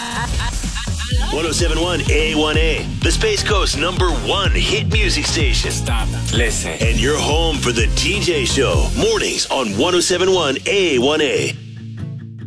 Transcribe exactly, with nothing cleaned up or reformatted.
one oh seven point one A one A, the Space Coast number one hit music station. Stop. Listen. And you're home for the D J Show. Mornings on one oh seven point one A one A.